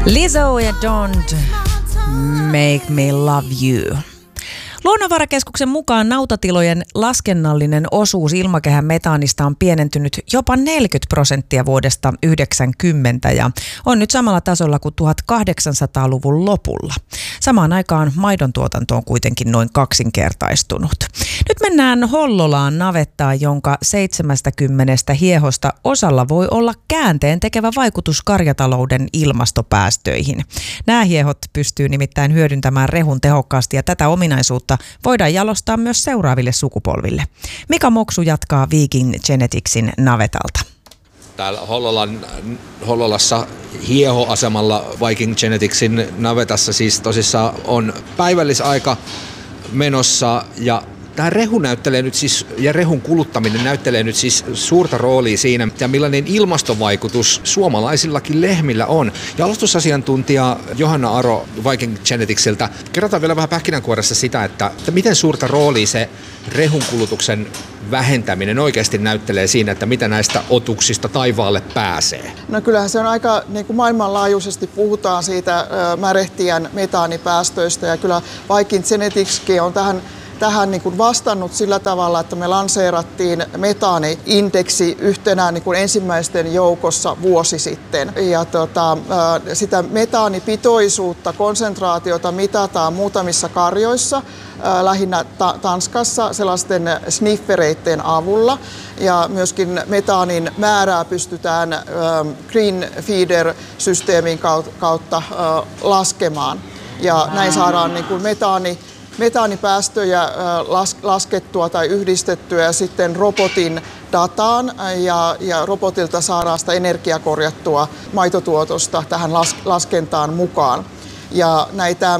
Lizzo ja Don't Make Me Love You. Luonnonvarakeskuksen mukaan nautatilojen laskennallinen osuus ilmakehän metaanista on pienentynyt jopa 40% vuodesta 1990 ja on nyt samalla tasolla kuin 1800-luvun lopulla. Samaan aikaan maidon tuotanto on kuitenkin noin kaksinkertaistunut. Nyt mennään Hollolaan navettaan, jonka 70 hiehosta osalla voi olla käänteen tekevä vaikutus karjatalouden ilmastopäästöihin. Nämä hiehot pystyy nimittäin hyödyntämään rehun tehokkaasti ja tätä ominaisuutta voidaan jalostaa myös seuraaville sukupolville. Mika Moksu jatkaa Viking Geneticsin navetalta. Täällä Hollolassa hiehoasemalla Viking Geneticsin navetassa siis tosissaan on päivällisaika menossa ja tämä rehu näyttelee nyt siis, ja rehun kuluttaminen näyttelee nyt siis suurta roolia siinä, ja millainen ilmastovaikutus suomalaisillakin lehmillä on. Jalostusasiantuntija Johanna Aro Viking Geneticsiltä, kerrotaan vielä vähän pähkinänkuoressa sitä, että miten suurta roolia se rehun kulutuksen vähentäminen oikeasti näyttelee siinä, että mitä näistä otuksista taivaalle pääsee? No kyllähän se on aika, niin kuin maailmanlaajuisesti puhutaan siitä märehtijän metaanipäästöistä, ja kyllä Viking Geneticskin on tähän niin kuin vastannut sillä tavalla, että me lanseerattiin metaani-indeksi yhtenä niin kuin ensimmäisten joukossa vuosi sitten. Ja sitä metaanipitoisuutta, konsentraatiota mitataan muutamissa karjoissa, lähinnä Tanskassa sellaisten sniffereiden avulla. Ja myöskin metaanin määrää pystytään Green Feeder-systeemin kautta laskemaan. Ja näin saadaan niin kuin metaanipäästöjä laskettua tai yhdistettyä sitten robotin dataan ja robotilta saadaan sitä energiaa korjattua maitotuotosta tähän laskentaan mukaan. Ja näitä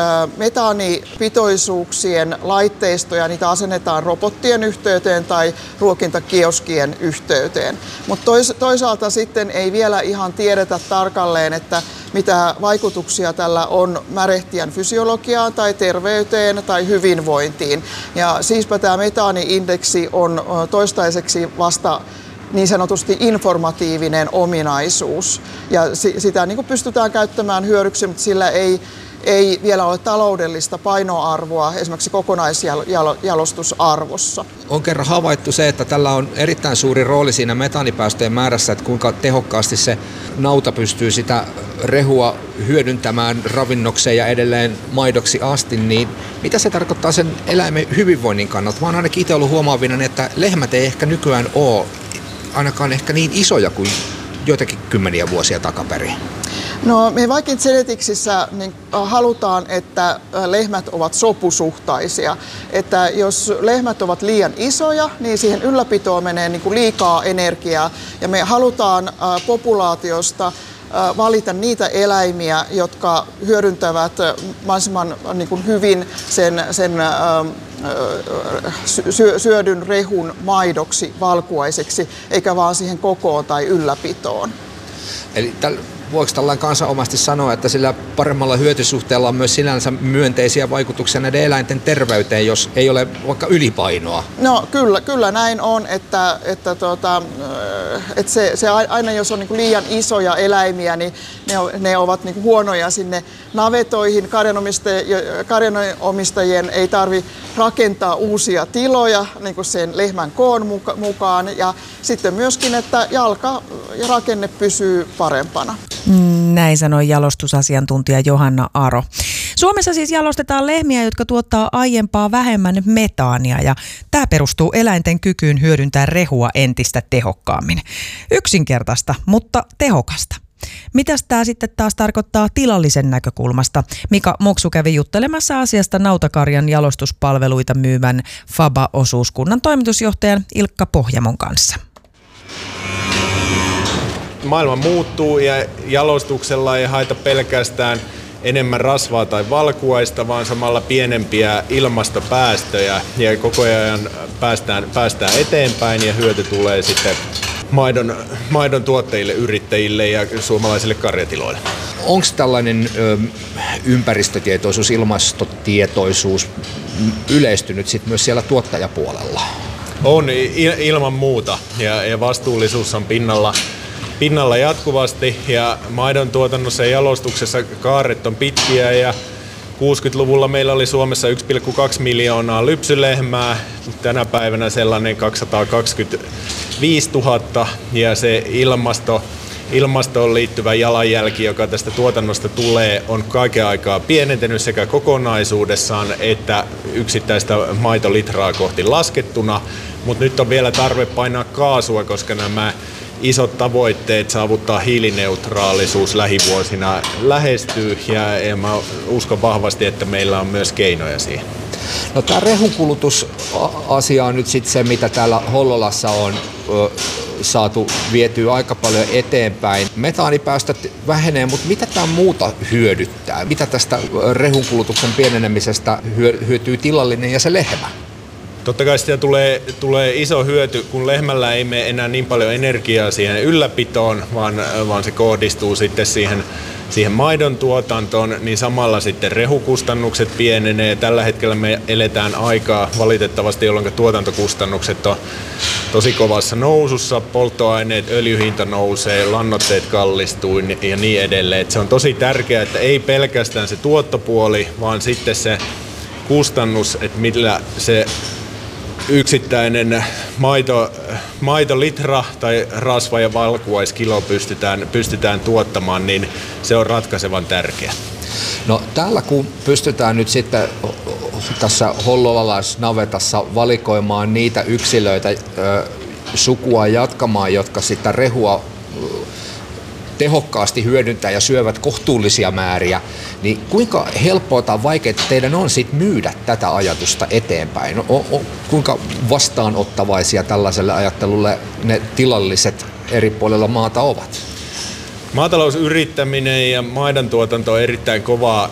metaanipitoisuuksien laitteistoja, niitä asennetaan robottien yhteyteen tai ruokintakioskien yhteyteen. Mutta toisaalta sitten ei vielä ihan tiedetä tarkalleen, että mitä vaikutuksia tällä on märehtijän fysiologiaan tai terveyteen tai hyvinvointiin. Ja siispä tämä metaani-indeksi on toistaiseksi vasta niin sanotusti informatiivinen ominaisuus. Ja sitä niin kuin pystytään käyttämään hyödyksi, mutta sillä ei vielä ole taloudellista painoarvoa esimerkiksi kokonaisjalostusarvossa. On kerran havaittu se, että tällä on erittäin suuri rooli siinä metaanipäästöjen määrässä, että kuinka tehokkaasti se nauta pystyy sitä rehua hyödyntämään ravinnokseen ja edelleen maidoksi asti, niin mitä se tarkoittaa sen eläimen hyvinvoinnin kannalta? Mä oon ainakin itse ollut huomaavinen, että lehmät ei ehkä nykyään ole ainakaan ehkä niin isoja kuin joitakin kymmeniä vuosia takaperin. No, me Viking Geneticsissa niin halutaan, että lehmät ovat sopusuhtaisia. Että jos lehmät ovat liian isoja, niin siihen ylläpitoon menee niin kuin liikaa energiaa. Ja me halutaan populaatiosta valita niitä eläimiä, jotka hyödyntävät mahdollisimman niin kuin hyvin sen syödyn rehun maidoksi, valkuaiseksi, eikä vaan siihen kokoon tai ylläpitoon. Eli voiko tällainen kansanomasti sanoa, että sillä paremmalla hyötysuhteella on myös sinänsä myönteisiä vaikutuksia näiden eläinten terveyteen, jos ei ole vaikka ylipainoa? No kyllä näin on, että se aina jos on niin kuin liian isoja eläimiä, niin ne ovat niin kuin huonoja sinne navetoihin. Karjanomistajien ei tarvitse rakentaa uusia tiloja niin kuin sen lehmän koon mukaan ja sitten myöskin, että jalka ja rakenne pysyy parempana. Näin sanoi jalostusasiantuntija Johanna Aro. Suomessa siis jalostetaan lehmiä, jotka tuottaa aiempaa vähemmän metaania ja tämä perustuu eläinten kykyyn hyödyntää rehua entistä tehokkaammin. Yksinkertaista, mutta tehokasta. Mitäs tämä sitten taas tarkoittaa tilallisen näkökulmasta? Mika Moksu kävi juttelemassa asiasta nautakarjan jalostuspalveluita myyvän Faba-osuuskunnan toimitusjohtajan Ilkka Pohjamon kanssa. Maailma muuttuu ja jalostuksella ei haeta pelkästään enemmän rasvaa tai valkuaista, vaan samalla pienempiä ilmastopäästöjä ja koko ajan päästään eteenpäin ja hyöty tulee sitten maidon tuottajille, yrittäjille ja suomalaisille karjatiloille. Onko tällainen ympäristötietoisuus, ilmastotietoisuus yleistynyt sit myös siellä tuottajapuolella? On ilman muuta ja vastuullisuus on pinnalla. pinnalla jatkuvasti ja maidon tuotannossa ja jalostuksessa kaaret on pitkiä ja 60-luvulla meillä oli Suomessa 1,2 miljoonaa lypsylehmää, tänä päivänä sellainen 225 000 ja se ilmastoon liittyvä jalanjälki, joka tästä tuotannosta tulee, on kaiken aikaa pienentynyt sekä kokonaisuudessaan että yksittäistä maitolitraa kohti laskettuna, mutta nyt on vielä tarve painaa kaasua, koska nämä isot tavoitteet saavuttaa hiilineutraalisuus lähivuosina lähestyy ja mä uskon vahvasti, että meillä on myös keinoja siihen. No tämä rehunkulutusasia on nyt sitten se, mitä täällä Hollolassa on saatu vietyä aika paljon eteenpäin. Metaanipäästöt vähenee, mutta mitä tämä muuta hyödyttää? Mitä tästä rehunkulutuksen pienenemisestä hyötyy tilallinen ja se lehmä? Totta kai sitä tulee iso hyöty, kun lehmällä ei mene enää niin paljon energiaa siihen ylläpitoon, vaan se kohdistuu sitten siihen maidon tuotantoon, niin samalla sitten rehukustannukset pienenee. Tällä hetkellä me eletään aikaa valitettavasti, jolloin tuotantokustannukset on tosi kovassa nousussa, polttoaineet, öljyhinta nousee, lannoitteet kallistuu ja niin edelleen. Et se on tosi tärkeää, että ei pelkästään se tuottopuoli, vaan sitten se kustannus, että millä se yksittäinen maitolitra tai rasva- ja valkuaiskilo pystytään tuottamaan, niin se on ratkaisevan tärkeä. No täällä kun pystytään nyt sitten tässä hollolalaisnavetassa valikoimaan niitä yksilöitä sukua jatkamaan, jotka sitä rehua tehokkaasti hyödyntää ja syövät kohtuullisia määriä, niin kuinka helppoa tai vaikeaa teidän on sit myydä tätä ajatusta eteenpäin? Kuinka vastaanottavaisia tällaiselle ajattelulle ne tilalliset eri puolilla maata ovat? Maatalousyrittäminen ja maidontuotanto on erittäin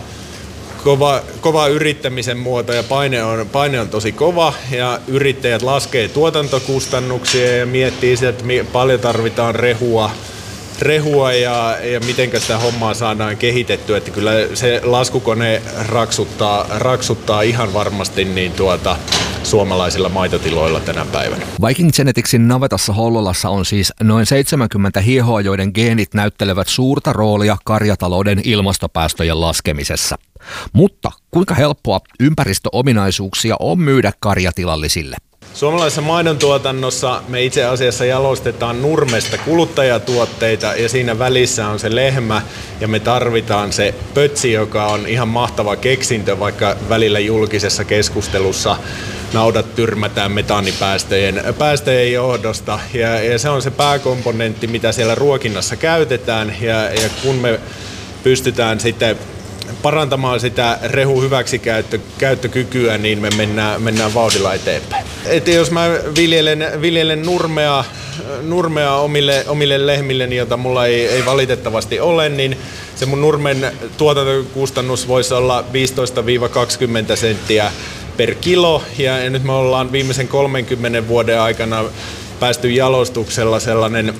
kova yrittämisen muoto ja paine on tosi kova ja yrittäjät laskee tuotantokustannuksia ja miettii sitä, että paljon tarvitaan rehua ja miten sitä hommaa saadaan kehitettyä, että kyllä se laskukone raksuttaa ihan varmasti niin suomalaisilla maitotiloilla tänä päivänä. Viking Geneticsin navetassa Hollolassa on siis noin 70 hiehoa, joiden geenit näyttelevät suurta roolia karjatalouden ilmastopäästöjen laskemisessa. Mutta kuinka helppoa ympäristöominaisuuksia on myydä karjatilallisille? Suomalaisessa maidontuotannossa me itse asiassa jalostetaan nurmesta kuluttajatuotteita ja siinä välissä on se lehmä ja me tarvitaan se pötsi, joka on ihan mahtava keksintö, vaikka välillä julkisessa keskustelussa naudat tyrmätään metaanipäästöjen johdosta ja se on se pääkomponentti, mitä siellä ruokinnassa käytetään ja kun me pystytään sitten parantamaan sitä rehun hyväksikäyttökykyä, niin me mennään vauhdilla eteenpäin. Et jos mä viljelen nurmea omille lehmilleni, jota mulla ei valitettavasti ole, niin se mun nurmen tuotantokustannus voisi olla 15-20 senttiä per kilo. Ja nyt me ollaan viimeisen 30 vuoden aikana päästy jalostuksella sellainen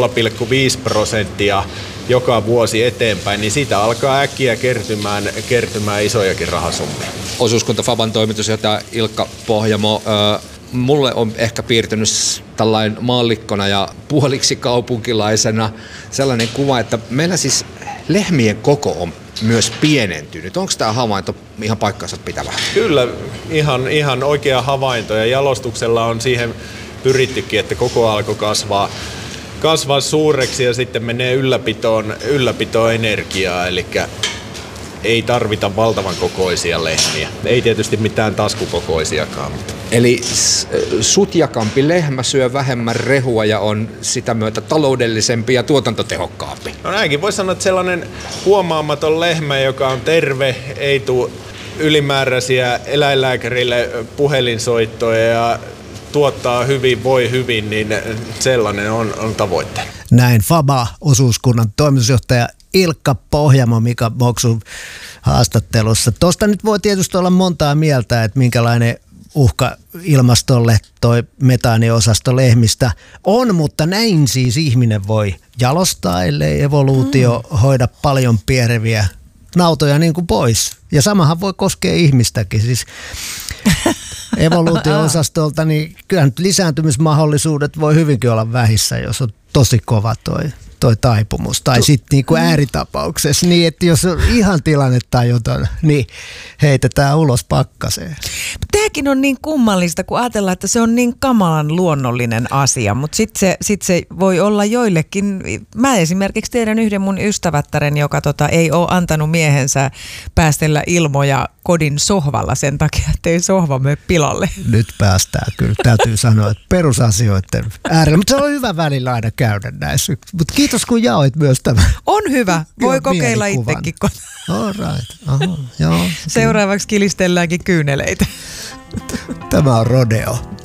0,5% joka vuosi eteenpäin, niin siitä alkaa äkkiä kertymään isojakin rahasummia. Osuuskunta Faban toimitusjohtaja Ilkka Pohjamo, mulle on ehkä piirtynyt tällainen maallikkona ja puoliksi kaupunkilaisena sellainen kuva, että meillä siis lehmien koko on myös pienentynyt. Onko tämä havainto ihan paikkansa pitävä? Kyllä, ihan oikea havainto ja jalostuksella on siihen pyrittykin, että koko alkoi kasvaa suureksi ja sitten menee ylläpitoon energiaa, eli ei tarvita valtavan kokoisia lehmiä. Ei tietysti mitään taskukokoisiakaan. Eli sutjakampi lehmä syö vähemmän rehua ja on sitä myötä taloudellisempi ja tuotantotehokkaampi. No näinkin voi sanoa, että sellainen huomaamaton lehmä, joka on terve, ei tule ylimääräisiä eläinlääkärille puhelinsoittoja ja tuottaa hyvin, voi hyvin, niin sellainen on tavoite. Näin Faba-osuuskunnan toimitusjohtaja Ilkka Pohjamo Mika Boksun haastattelussa. Tuosta nyt voi tietysti olla montaa mieltä, että minkälainen uhka ilmastolle toi metaaniosasto lehmistä on, mutta näin siis ihminen voi jalostaa, ellei evoluutio hoida paljon piereviä nautoja niin kuin pois. Ja samahan voi koskea ihmistäkin. Siis evoluutio-osastolta, niin kyllä nyt lisääntymismahdollisuudet voi hyvinkin olla vähissä, jos on tosi kova toi toi taipumus. Tai sitten niinku ääritapauksessa niin, että jos on ihan tilannettajuton, niin heitetään ulos pakkaseen. Tämäkin on niin kummallista, kun ajatellaan, että se on niin kamalan luonnollinen asia, mutta sitten se voi olla joillekin. Mä esimerkiksi tiedän yhden mun ystävättären, joka ei ole antanut miehensä päästellä ilmoja kodin sohvalla sen takia, ettei sohva mene pilalle. Nyt päästään kyllä, täytyy sanoa, että perusasioiden äärellä, mutta se on hyvä välillä aina käydä näissä. Mutta kiitos kun jaoit myös tämän. On hyvä, voi kokeilla itsekin. All right. Aha, joo. Seuraavaksi kilistelläänkin kyyneleitä. Tämä on Rodeo.